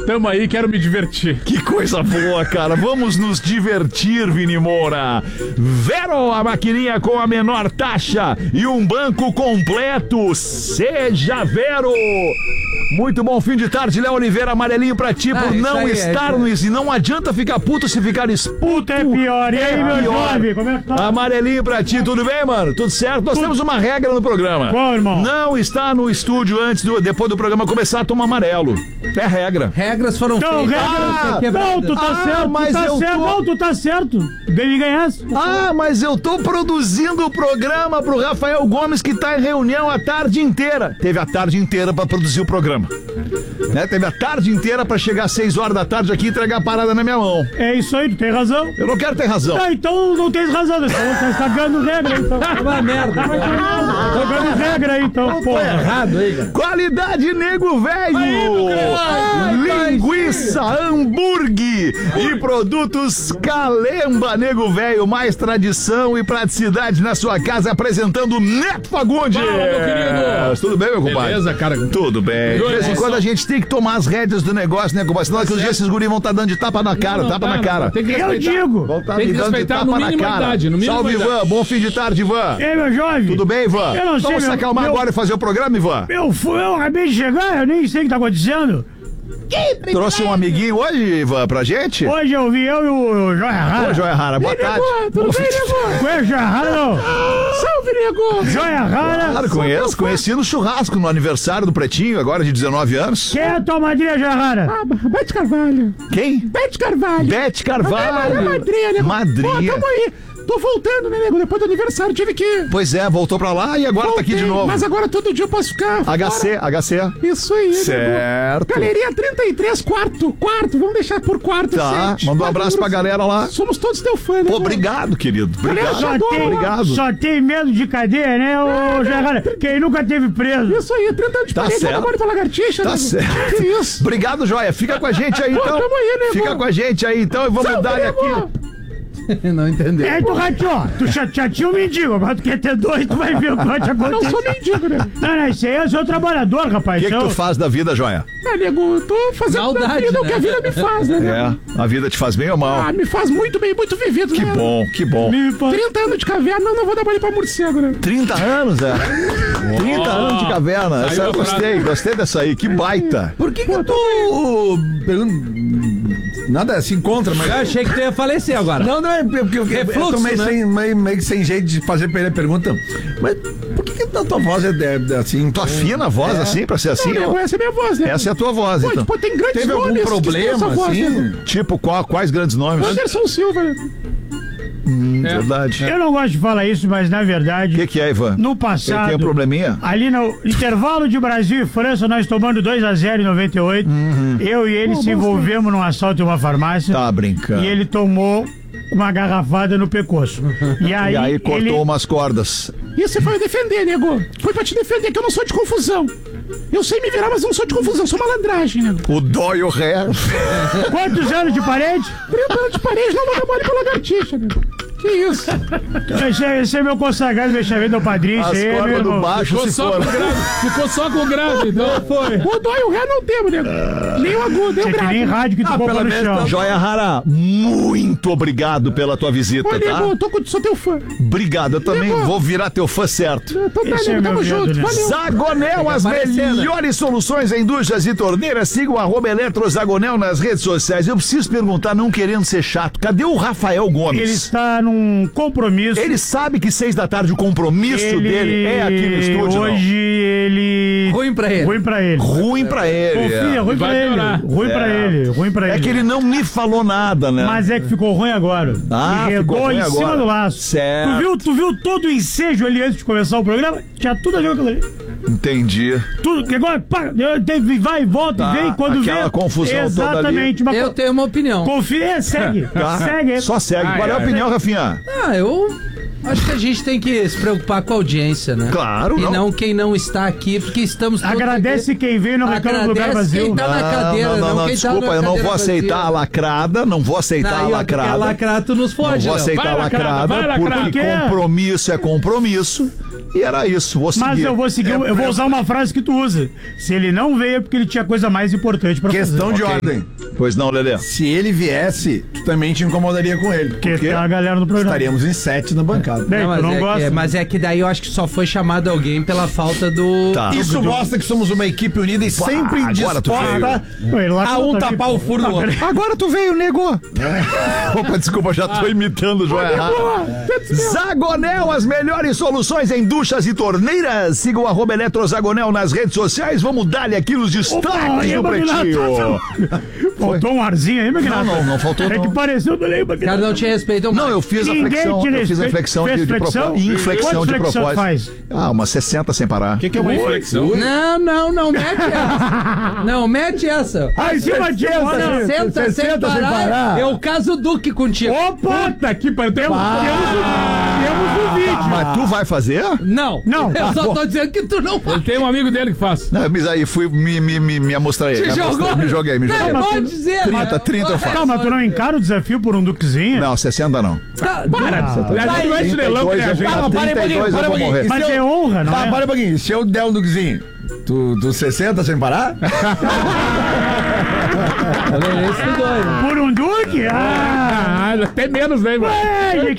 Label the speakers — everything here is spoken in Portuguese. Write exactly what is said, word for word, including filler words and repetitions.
Speaker 1: Tamo aí, quero me divertir.
Speaker 2: Que coisa boa, cara. Vamos nos divertir, Vini Moura. Vero, a maquininha com a menor taxa e um banco completo. Seja Vero. Muito bom fim de tarde, Léo Oliveira, amarelinho pra ti, por ah, não aí, estar é, no isso. E não adianta ficar puto se ficar puto.
Speaker 3: É pior. E aí, é meu jovem, como é que tá?
Speaker 2: Amarelinho pra ti, tudo bem, mano? Tudo certo? Nós tudo. Temos uma regra no programa.
Speaker 3: Qual, irmão?
Speaker 2: Não está no estúdio antes, do, depois do programa começar a tomar amarelo. É regra.
Speaker 4: Regras foram
Speaker 3: então,
Speaker 4: feitas.
Speaker 3: Ah, não, tu tá ah, certo, mas tu tá eu certo. Tô... Não, tu tá certo. Deve ganhar.
Speaker 2: Ah, mas eu tô produzindo o programa pro Rafael Gomes, que tá em reunião a tarde inteira. Teve a tarde inteira pra produzir o programa. Né? Teve a tarde inteira pra chegar às seis horas da tarde aqui e entregar a parada na minha mão.
Speaker 3: É isso aí, tu tem razão.
Speaker 2: Eu não quero ter razão.
Speaker 3: Ah, então não tens razão. Você tá cagando regra, então.
Speaker 4: É uma merda.
Speaker 3: Tá cagando regra aí, então. Pô,
Speaker 4: errado aí, cara.
Speaker 2: Qualidade nego velho. Linguiça, hambúrguer e produtos Calemba nego velho. Mais tradição e praticidade na sua casa, apresentando Neto Fagundes.
Speaker 1: Fala, meu querido.
Speaker 2: Tudo bem, meu compadre?
Speaker 1: Beleza, cara?
Speaker 2: Tudo bem. De vez em quando a gente tem que tomar as rédeas do negócio, né, compadre? Senão aqueles dias esses guris vão estar dando de tapa na cara, não, não, tapa tá, na cara.
Speaker 1: Tem que respeitar.
Speaker 3: Eu digo.
Speaker 2: Vão tá
Speaker 1: tem que
Speaker 2: dando
Speaker 1: respeitar
Speaker 2: de tapa
Speaker 1: no mínimo
Speaker 2: na cara.
Speaker 1: idade, no mínimo
Speaker 2: Salve,
Speaker 1: idade.
Speaker 2: Ivan. Bom fim de tarde, Ivan.
Speaker 3: E aí, meu jovem?
Speaker 2: Tudo bem, Ivan?
Speaker 3: Eu não sei,
Speaker 2: Vamos se acalmar meu... agora e fazer o programa, Ivan?
Speaker 3: Eu, fui, eu acabei de chegar, eu nem sei o que tá acontecendo.
Speaker 2: Trouxe um amiguinho hoje, Ivan, pra gente?
Speaker 3: Hoje eu vi eu e o Joia Rara.
Speaker 2: Ô, Joia Rara, boa tarde.
Speaker 3: Tudo bem, nego? Conhece Joia Rara, não? Salve, nego. Joia Rara.
Speaker 2: Claro, conheço. Conheci no churrasco, no aniversário do Pretinho, agora de dezenove anos.
Speaker 3: Quem é a tua madrinha, Joia Rara?
Speaker 5: Ah, Bete Carvalho.
Speaker 2: Quem?
Speaker 5: Bete Carvalho.
Speaker 2: Bete Carvalho.
Speaker 5: É madrinha, nego.
Speaker 2: Madrinha.
Speaker 5: Pô, tamo aí. Tô voltando, né, nego? Depois do aniversário tive que...
Speaker 2: Pois é, voltou pra lá e agora Voltei, tá aqui de novo.
Speaker 5: Mas agora todo dia eu posso ficar
Speaker 2: H C,
Speaker 5: fora.
Speaker 2: H C.
Speaker 5: Isso aí,
Speaker 2: certo.
Speaker 5: Nego. Galerinha trinta e três, quarto, quarto. Vamos deixar por quarto.
Speaker 2: Tá,
Speaker 5: sete,
Speaker 2: manda um abraço pra galera lá.
Speaker 5: Somos todos teu fã, né?
Speaker 2: Pô, obrigado, querido. Obrigado.
Speaker 3: Só tem,
Speaker 2: obrigado.
Speaker 3: Só tem medo de cadeia, né, ô Joia Rara? Quem nunca teve preso.
Speaker 5: Isso aí, trinta anos de
Speaker 2: tá
Speaker 5: parede, agora pra lagartixa,
Speaker 2: Tá
Speaker 5: nego.
Speaker 2: certo.
Speaker 5: Que isso?
Speaker 2: Obrigado, Joia. Fica com a gente aí,
Speaker 5: Pô,
Speaker 2: então.
Speaker 5: tamo aí, nego.
Speaker 2: Fica com a gente aí, então, e vamos
Speaker 5: Salve,
Speaker 2: dar
Speaker 5: nego.
Speaker 2: aqui.
Speaker 4: Não entendeu.
Speaker 3: É, tu, Ratinho, ó, tu já, já tinha um mendigo, agora tu quer ter dois, tu vai ver o que vai te acontecer.
Speaker 5: Não sou mendigo, né?
Speaker 3: Não, não, isso aí é o seu trabalhador, rapaz.
Speaker 2: O que, que
Speaker 3: então...
Speaker 2: tu faz da vida, Joia?
Speaker 5: Ah, nego, eu tô fazendo
Speaker 4: Maldade,
Speaker 5: da vida
Speaker 4: né?
Speaker 5: o que a vida me faz, né, nego?
Speaker 2: É, a vida te faz bem ou mal?
Speaker 5: Ah, me faz muito bem, muito vivido,
Speaker 2: Que
Speaker 5: né?
Speaker 2: bom, que bom.
Speaker 5: trinta anos de caverna, não, não vou dar banho pra morcego, né?
Speaker 2: trinta anos, é? trinta anos de caverna. Essa eu gostei, gostei dessa aí, que baita.
Speaker 4: Por que que tu...
Speaker 6: Nada se encontra, mas...
Speaker 4: Eu achei que tu ia falecer agora.
Speaker 6: Não, não, é porque eu, eu, eu tô meio,
Speaker 4: né?
Speaker 6: sem, meio, meio sem jeito de fazer pra ele a pergunta. Mas por que, que a tua voz é, é, é assim?
Speaker 2: Tua fina voz,
Speaker 6: é.
Speaker 2: assim, pra ser assim?
Speaker 5: Não, essa é minha voz, né?
Speaker 2: Essa é a tua voz,
Speaker 5: Pô,
Speaker 2: então.
Speaker 5: pô, tem grandes
Speaker 6: Teve algum
Speaker 5: nomes
Speaker 6: problema,
Speaker 5: essa voz,
Speaker 6: assim?
Speaker 5: né?
Speaker 2: Tipo, qual, quais grandes nomes?
Speaker 5: Anderson Silva.
Speaker 2: Hum,
Speaker 1: É.
Speaker 2: Verdade.
Speaker 3: Eu não gosto de falar isso, mas na verdade...
Speaker 2: O que, que é, Ivan?
Speaker 3: No
Speaker 2: Ele
Speaker 3: passado...
Speaker 2: tem um probleminha?
Speaker 3: Ali no intervalo de Brasil e França, nós tomando dois a zero em noventa e oito.
Speaker 2: Uhum.
Speaker 3: Eu e ele
Speaker 5: Pô,
Speaker 3: se envolvemos num assalto em uma farmácia.
Speaker 2: Tá brincando.
Speaker 3: E ele tomou uma garrafada no pescoço. E aí,
Speaker 2: E aí cortou
Speaker 3: ele...
Speaker 2: umas cordas.
Speaker 5: E você foi defender, nego. Foi pra te defender, que eu não sou de confusão. Eu sei me virar, mas não sou de confusão, sou malandragem, nego.
Speaker 2: O dó e o ré.
Speaker 3: Quantos anos de parede?
Speaker 5: trinta anos de parede, não manda mole pra lagartixa, nego. Que isso?
Speaker 3: Esse é, esse é meu consagrado, deixa ver meu padrinho.
Speaker 2: As
Speaker 3: esse aí,
Speaker 2: cordas
Speaker 3: meu
Speaker 2: do
Speaker 3: irmão.
Speaker 2: baixo
Speaker 1: Ficou
Speaker 2: se
Speaker 1: só,
Speaker 2: foram.
Speaker 1: com grave, ficou só com o grave, então foi.
Speaker 5: O dó e o ré não temos, nego. Nem o agudo, nem
Speaker 3: É
Speaker 5: o
Speaker 3: que nem
Speaker 5: grave.
Speaker 3: rádio que tu
Speaker 6: Ah,
Speaker 3: compra
Speaker 6: pelo
Speaker 3: no
Speaker 6: menos
Speaker 3: chão.
Speaker 6: tá-
Speaker 2: Joia Rara, muito obrigado pela tua visita,
Speaker 5: Ô, nego,
Speaker 2: tá?
Speaker 5: eu tô com, sou teu fã.
Speaker 2: Obrigado, eu também
Speaker 5: Nego.
Speaker 2: vou virar teu fã certo.
Speaker 5: Então tá,
Speaker 3: Esse é
Speaker 5: nego,
Speaker 3: meu
Speaker 5: tamo
Speaker 3: medo,
Speaker 5: junto.
Speaker 3: né?
Speaker 5: Valeu.
Speaker 2: Zagonel, as melhores soluções em indústrias e torneiras. Siga o arroba Eletrozagonel nas redes sociais. Eu preciso perguntar, não querendo ser chato, cadê o Rafael Gomes?
Speaker 3: Ele está num compromisso.
Speaker 2: Ele sabe que seis da tarde o compromisso
Speaker 3: Ele-
Speaker 2: dele é aqui no estúdio, não?
Speaker 3: Hoje ele...
Speaker 4: Ruim pra ele.
Speaker 3: Ruim pra ele.
Speaker 2: Ruim pra ele.
Speaker 3: Confia,
Speaker 2: é.
Speaker 3: ruim pra
Speaker 1: Vai
Speaker 3: ele.
Speaker 1: piorar.
Speaker 3: Ruim pra
Speaker 2: É.
Speaker 3: ele. Ruim pra ele.
Speaker 2: É que ele não me falou nada, né?
Speaker 3: Mas é que ficou ruim agora.
Speaker 2: Ah,
Speaker 3: e
Speaker 2: ficou
Speaker 3: redou
Speaker 2: ruim
Speaker 3: em cima
Speaker 2: agora.
Speaker 3: do laço.
Speaker 2: Certo.
Speaker 3: Tu viu, tu viu todo o ensejo ali antes de começar o programa? Tinha tudo a ver com aquilo ali.
Speaker 2: Entendi.
Speaker 3: Tudo, que agora, pá, teve, vai e volta
Speaker 2: Tá,
Speaker 3: e vem quando
Speaker 2: aquela
Speaker 3: vê.
Speaker 2: confusão toda
Speaker 3: Exatamente. Mas
Speaker 4: Eu tenho uma opinião.
Speaker 3: confia, segue.
Speaker 2: Tá?
Speaker 3: Segue.
Speaker 2: Só segue.
Speaker 1: Ah,
Speaker 2: Qual é a
Speaker 1: é.
Speaker 2: opinião, Rafinha?
Speaker 4: Ah, eu Acho que a gente tem que se preocupar com a audiência, né?
Speaker 2: Claro,
Speaker 4: E
Speaker 2: não.
Speaker 4: não quem não está aqui, porque estamos todos
Speaker 3: Agradece
Speaker 4: aqui.
Speaker 3: quem veio e não reclama do lugar
Speaker 4: Agradece
Speaker 3: vazio.
Speaker 4: quem tá na cadeira,
Speaker 2: não, não,
Speaker 4: não,
Speaker 2: não,
Speaker 4: quem
Speaker 2: desculpa,
Speaker 4: tá na
Speaker 2: eu não
Speaker 4: cadeira
Speaker 2: vou aceitar a
Speaker 4: vazia.
Speaker 2: lacrada, não vou aceitar
Speaker 4: Não,
Speaker 2: a
Speaker 4: e ó,
Speaker 2: lacrada.
Speaker 4: porque a lacrada tu nos
Speaker 2: Não
Speaker 4: foge,
Speaker 2: vou
Speaker 4: Léo.
Speaker 2: aceitar
Speaker 1: Vai,
Speaker 2: a
Speaker 1: lacrada,
Speaker 2: lacrada,
Speaker 1: vai, lacrada.
Speaker 2: porque
Speaker 3: Por quê?
Speaker 2: compromisso é compromisso. E era isso, vou seguir.
Speaker 3: Mas eu vou seguir, eu vou usar uma frase que tu usa. Se ele não veio é porque ele tinha coisa mais importante pra
Speaker 6: Questão
Speaker 3: fazer.
Speaker 6: de
Speaker 2: Ok.
Speaker 6: ordem.
Speaker 2: Pois não, Lelê.
Speaker 6: Se ele viesse, tu também te incomodaria com ele.
Speaker 3: Porque
Speaker 6: Porque
Speaker 3: tem a galera no programa.
Speaker 6: estaríamos em sete na bancada.
Speaker 3: Bem,
Speaker 4: Não, mas,
Speaker 3: tu não
Speaker 4: é
Speaker 3: gosta.
Speaker 4: que, mas é que daí eu acho que só foi chamado alguém pela falta do...
Speaker 2: Tá.
Speaker 6: Isso mostra que somos uma equipe unida e sempre
Speaker 2: agora tu
Speaker 6: disposta
Speaker 3: Pô, ele lá
Speaker 6: a
Speaker 3: conta
Speaker 6: um
Speaker 3: aqui,
Speaker 6: tapar
Speaker 3: pô.
Speaker 6: o furo do outro.
Speaker 2: Agora tu veio, nego. Opa, desculpa, já tô imitando o João errado. Zagonel, as melhores soluções em duchas e torneiras. Siga o arroba Eletrozagonel nas redes sociais. Vamos dar-lhe aqui os destaques
Speaker 3: aí,
Speaker 2: do
Speaker 3: Magnata.
Speaker 2: Pretinho.
Speaker 3: Faltou um arzinho aí, Magnata?
Speaker 2: Não, não, não faltou,
Speaker 3: É
Speaker 2: não.
Speaker 3: que pareceu do Lei,
Speaker 4: O cara não te respeitou
Speaker 2: Não,
Speaker 4: mais.
Speaker 2: eu fiz a
Speaker 3: Ninguém
Speaker 2: flexão.
Speaker 3: te
Speaker 2: Eu fiz a
Speaker 3: respeita.
Speaker 2: flexão
Speaker 3: Fez
Speaker 2: de, de
Speaker 3: flexão?
Speaker 2: propósito. Inflexão
Speaker 3: Quantas
Speaker 2: de
Speaker 3: flexão
Speaker 2: propósito.
Speaker 3: faz?
Speaker 2: Ah, umas sessenta sem parar.
Speaker 1: O que, que é uma inflexão?
Speaker 4: Não, não, não mete essa. Não, mete essa.
Speaker 3: Ah, em cima disso, olha.
Speaker 4: Senta sem parar. É o caso Duque contigo.
Speaker 3: Opa!
Speaker 1: Puta que pariu. Temos,
Speaker 3: Temos o, temos o vídeo.
Speaker 2: Mas tu vai fazer?
Speaker 4: Não.
Speaker 3: Não.
Speaker 4: Eu só tô dizendo que tu não
Speaker 1: Ele
Speaker 4: faz.
Speaker 1: tem um amigo dele que faz.
Speaker 2: Não, mas aí fui me, me, me, me amostrei.
Speaker 4: Te
Speaker 2: Me amostrei,
Speaker 4: jogou?
Speaker 2: Me joguei, me joguei.
Speaker 4: Não, pode dizer.
Speaker 2: trinta, trinta eu faço.
Speaker 3: Calma, tu não encara o desafio por um duquezinho?
Speaker 2: Não, sessenta não.
Speaker 4: Tá,
Speaker 1: Para! A gente não é chinelão que nem a gente.
Speaker 6: Calma, para aí um pouquinho,
Speaker 2: trinta e dois
Speaker 6: para
Speaker 2: eu
Speaker 6: um
Speaker 2: vou
Speaker 6: pouquinho.
Speaker 2: morrer.
Speaker 3: Mas
Speaker 6: Se eu-
Speaker 3: é honra, não
Speaker 6: Tá,
Speaker 3: é?
Speaker 6: para um pouquinho. Se eu der um duquezinho, tu, tu sessenta sem parar?
Speaker 4: o Lelê estudou, né?
Speaker 3: Por um duque? Ah!
Speaker 1: Ah, até menos, né, mano?
Speaker 3: É,